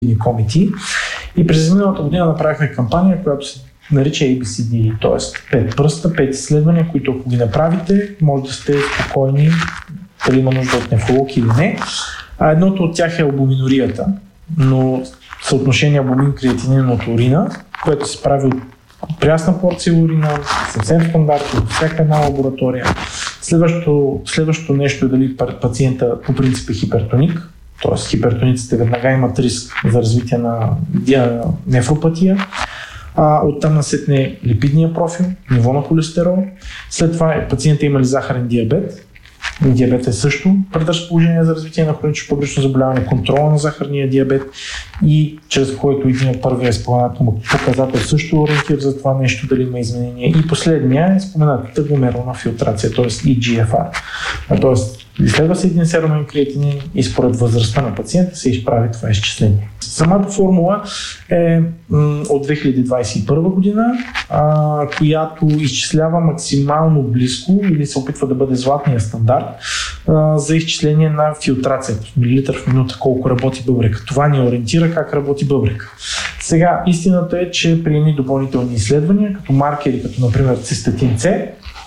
комити. И през миналата година направихме кампания, която се нарича ABCD, т.е. 5 пръста, 5 изследвания, които ако ги направите, може да сте спокойни дали има нужда от нефролог или не. Едното от тях е албуминурията, но съотношение албумин-креатинин от урина, което се прави от прясна порция урина, съвсем стандартно, от всяка една лаборатория. Следващото нещо е дали пациента по принцип е хипертоник, т.е. хипертониците веднага имат риск за развитие на нефропатия. Оттам насетне липидния профил, ниво на холестерол. След това пациента има ли захарен диабет. Диабет е също предразположение за развитие на хронично бъбречно заболяване, контрола на захарния диабет и чрез който един от първия споменат му показател също ориентира за това нещо, дали има изменение. И последния е споменатата гломерулна филтрация, т.е. EGFR. Т.е. изследва се един серумен креатинин и според възрастта на пациента се изправи това изчисление. Самата формула е от 2021 година, която изчислява максимално близко или се опитва да бъде златния стандарт за изчисление на филтрацията в милилитър в минута, колко работи бъбрека. Това ни ориентира как работи бъбрека. Сега, истината е, че при едни допълнителни изследвания, като маркери, като например цистатин С,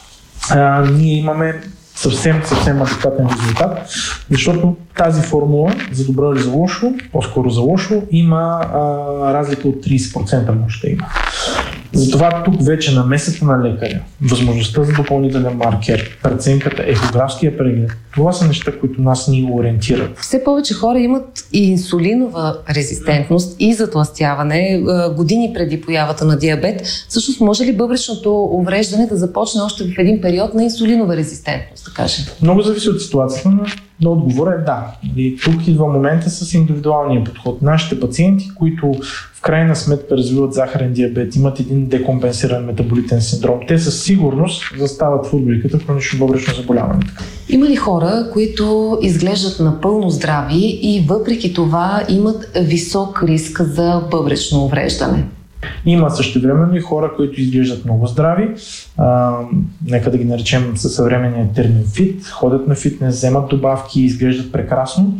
ние имаме съвсем адекватен резултат, защото тази формула, за добро или за лошо, по-скоро за лошо, има разлика от 30% може да има. Затова тук вече намесата на лекаря, възможността за допълнителен маркер, преценката, ехографския преглед, това са неща, които нас ни ориентират. Все повече хора имат и инсулинова резистентност и затлъстяване години преди появата на диабет. Всъщност може ли бъбречното увреждане да започне още в един период на инсулинова резистентност, да кажем? Много зависи от ситуацията, но отговорът е да. И тук идва момента с индивидуалния подход. Нашите пациенти, които в крайна сметка развиват захарен диабет, имат един декомпенсиран метаболитен синдром, те със сигурност застават в рубриката хронично бъбречно заболяване. Има ли хора, които изглеждат напълно здрави и въпреки това имат висок риск за бъбречно увреждане? Има същевременно и хора, които изглеждат много здрави, нека да ги наречем със съвременния термин фит, ходят на фитнес, вземат добавки и изглеждат прекрасно,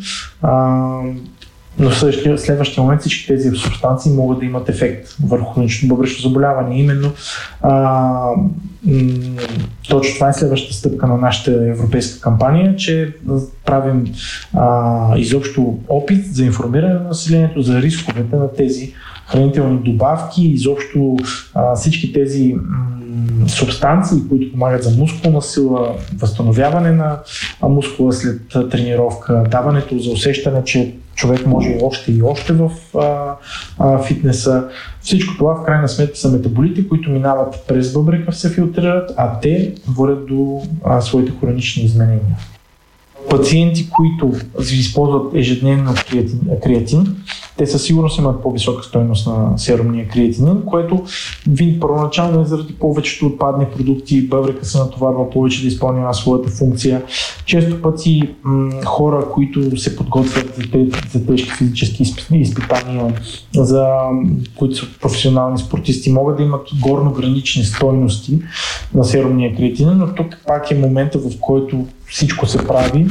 но в следващия момент всички тези субстанции могат да имат ефект върху хронично бъбречно заболяване. Именно точно това е следващата стъпка на нашата европейска кампания, че правим изобщо опит за информиране на населението за рисковете на тези хранителни добавки, изобщо всички тези субстанции, които помагат за мускулна сила, възстановяване на мускула след тренировка, даването за усещане, че човек може още и още в фитнеса. Всичко това в крайна сметка са метаболити, които минават през бъбрека, се филтрират, а те водят до своите хронични изменения. Пациенти, които използват ежедневно креатин, те със сигурност имат по-висока стойност на серумния креатинин, което първоначално е заради повечето отпадни продукти, бъбрека се натоварва повече да изпълнява своята функция. Често пъти хора, които се подготвят за тежки физически изпитания, за които са професионални спортисти, могат да имат горно-гранични стойности на серумния креатинин, но тук пак е момента, в който всичко се прави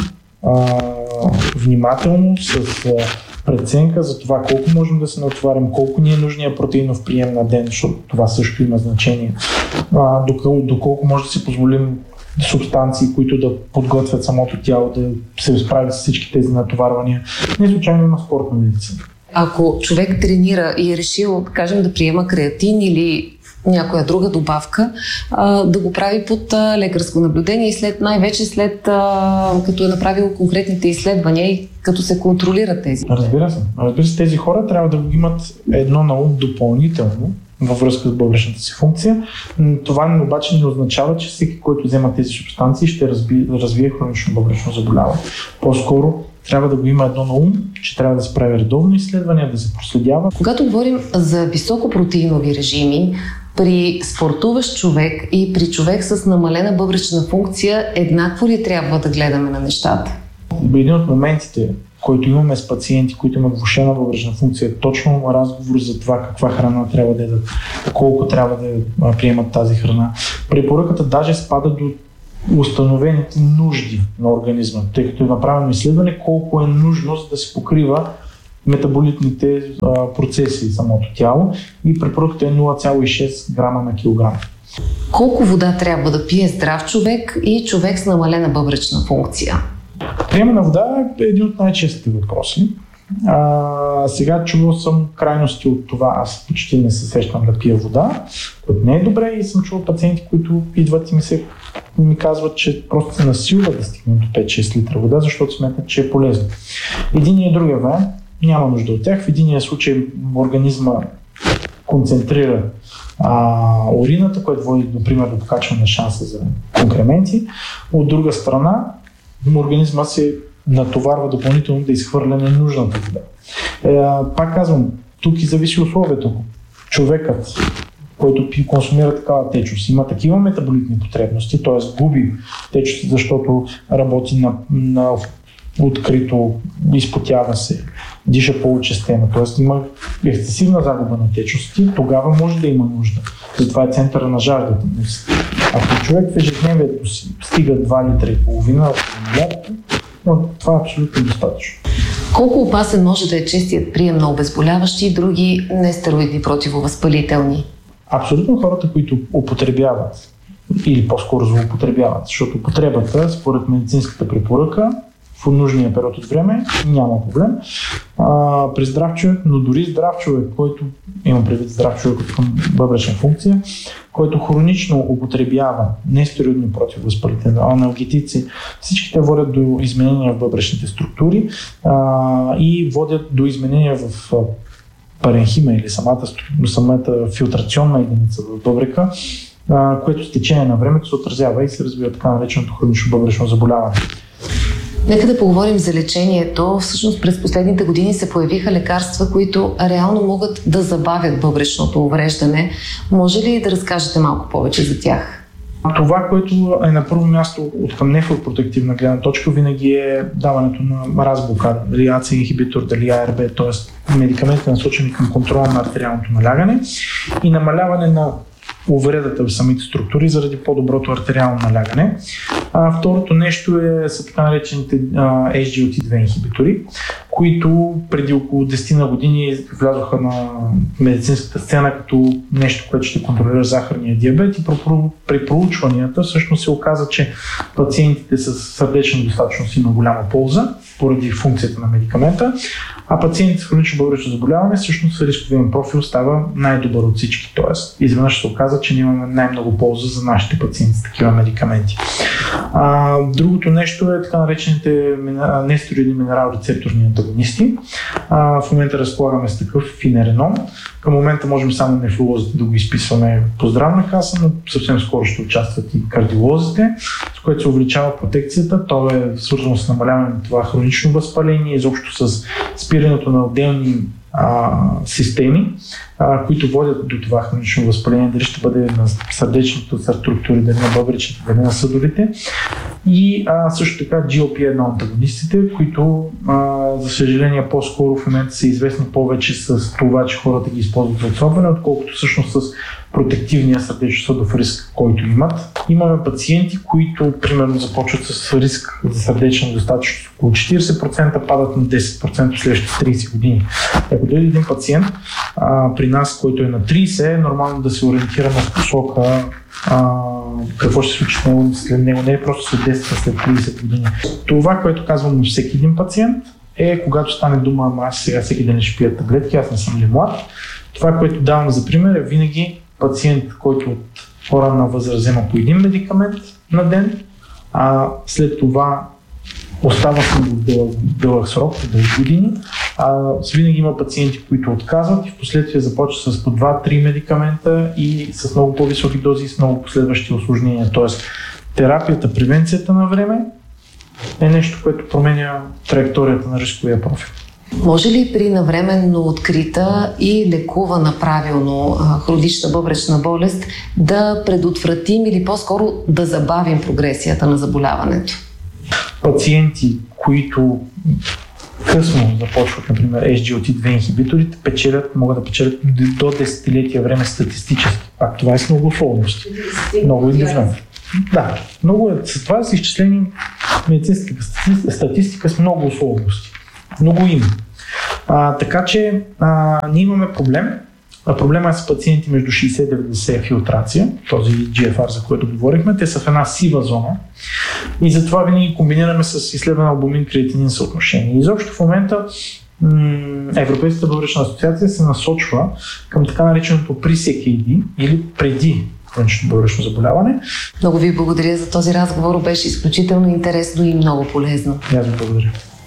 внимателно, с преценка за това колко можем да се натоварим, колко ни е нужния протеинов прием на ден, защото това също има значение, доколко може да си позволим субстанции, които да подготвят самото тяло да се справи с всички тези натоварвания. Не случайно има спортна медицина. Ако човек тренира и е решил, кажем, да приема креатин или някоя друга добавка, да го прави под лекарско наблюдение и най-вече след като е направил конкретните изследвания и като се контролират тези. Разбира се, тези хора трябва да го имат едно на ум допълнително във връзка с бъбречната си функция. Това обаче не означава, че всеки, който взема тези субстанции, ще развие хронично бъбречно заболяване. По-скоро трябва да го има едно на ум, че трябва да се прави редовно изследвания, да се проследява. Когато говорим за високопротеинови режими, при спортуващ човек и при човек с намалена бъбречна функция, еднакво ли трябва да гледаме на нещата? Един от моментите, който имаме с пациенти, които имат влошена бъбречна функция, е точно разговор за това каква храна трябва да ядат, колко трябва да приемат тази храна. Препоръката даже спада до установените нужди на организма, тъй като е направено изследване колко е нужно, за да се покрива метаболитните процеси в самото тяло и препоръката е 0,6 грама на килограм. Колко вода трябва да пие здрав човек и човек с намалена бъбречна функция? Приема на вода е един от най-честите въпроси. Сега чувал съм крайности от това, аз почти не се сещам да пия вода, което не е добре, и съм чувал пациенти, които идват и ми казват, че просто се насилват да стигнат до 5-6 литра вода, защото смятат, че е полезно. Единия и другия вариант няма нужда от тях. В единия случай организма концентрира урината, което води, например, до покачване на шанса за конкременти. От друга страна, организма се натоварва допълнително да изхвърля ненужната вода. Пак казвам, тук и зависи условието. Човекът, който консумира такава течност, има такива метаболитни потребности, т.е. губи течност, защото работи на открито, изпотява се, диша по-очистено, т.е. има ексцесивна загуба на течности, тогава може да има нужда. Затова е центъра на жаждата. Ако човек в ежедневието си стига 2 литра и половина, но това е абсолютно достатъчно. Колко опасен може да е честият прием на обезболяващи и други нестероидни противовъзпалителни? Абсолютно хората, които употребяват или по-скоро злоупотребяват, защото употребата, според медицинската препоръка, в нужния период от време няма проблем. При здрав човек, но дори здрав човек, който има предвид здрав човек към бъбречна функция, който хронично употребява нестероидни противовъзпалителни, аналгетици, всички те водят до изменения в бъбречните структури и водят до изменения в паренхима или самата филтрационна единица в бъбрека, което с течение на времето се отразява и се развива така нареченото хронично бъбречно заболяване. Нека да поговорим за лечението. Всъщност през последните години се появиха лекарства, които реално могат да забавят бъбречното увреждане. Може ли да разкажете малко повече за тях? Това, което е на първо място от към нефропротективна гледна точка, винаги е даването на разблокада, дали АЦ инхибитор, дали АРБ, т.е. медикаменти насочени към контрола на артериалното налягане и намаляване на увредата в самите структури заради по-доброто артериално налягане. Второто нещо са така наречените SGLT2 инхибитори, които преди около 10 на години влязоха на медицинската сцена като нещо, което ще контролира захарния диабет, и при проучванията всъщност се оказа, че пациентите с сърдечна недостатъчност има голяма полза поради функцията на медикамента, а пациентите с хронично бъбречно заболяване всъщност рисковият профил става най-добър от всички. Тоест, изведнъж се оказа, че имаме най-много полза за нашите пациенти с такива медикаменти. Другото нещо е така наречените нестероидни минерал-рецепторни антагонисти. В момента разполагаме с такъв финеренон. Към момента можем само нефролозите да го изписваме по здравна каса, но съвсем скоро ще участват и кардиолозите, с което се увеличава протекцията. То е свързано с намаляване на това хронично възпаление, изобщо с спирането на отделни системи, които водят до това хронично възпаление, дали ще бъде на сърдечните структури, дали на бъбречните, дали на съдовите. И също така GLP-1 антагонистите, които за съжаление по-скоро в момента са известни повече с това, че хората ги използват за отслабване, отколкото всъщност с протективния сърдечно-съдов риск, който имат. Имаме пациенти, които примерно започват с риск за сърдечна недостатъчност около 40%, падат на 10% в следващите 30 години. Ако дойде един пациент при нас, който е на 30, е нормално да се ориентира на посока какво ще се случи след него, не е просто след 10, а след 30 години. Това, което казвам на всеки един пациент, е когато стане дума, аз сега всеки ден ще пия таблетки, аз не съм ли млад. Това, което давам за пример, е винаги пациент, който от по-ранна възраст взема по един медикамент на ден, а след това остава с дълъг срок, дълги години. Винаги има пациенти, които отказват и в последствие започват с по 2-3 медикамента и с много по-високи дози и с много последващи усложнения. Тоест, терапията, превенцията на време е нещо, което променя траекторията на рисковия профил. Може ли при навременно открита и лекувана правилно хронична бъбречна болест да предотвратим или по-скоро да забавим прогресията на заболяването? Пациенти, които късно започват, например, SGLT2 инхибиторите, могат да печелят до десетилетия време статистически. Пак това е с много условности. Много индивидуално. Да, много е. С това са изчислени медицинска статистика с много условности. Много има. Така че ние имаме проблем. Проблема е с пациенти между 60 и 90 филтрация, този GFR, за който говорихме. Те са в една сива зона и затова винаги комбинираме с изследване албумин-креатинин съотношение. Изобщо в момента Европейската бъбречна асоциация се насочва към така нареченото pre-CKD или преди хронично бъбречно заболяване. Много ви благодаря за този разговор. Беше изключително интересно и много полезно. Аз ви благодаря.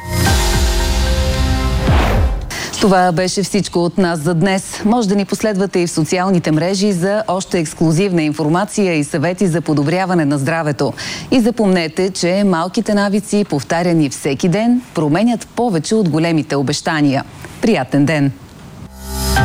Това беше всичко от нас за днес. Може да ни последвате и в социалните мрежи за още ексклузивна информация и съвети за подобряване на здравето. И запомнете, че малките навици, повтаряни всеки ден, променят повече от големите обещания. Приятен ден!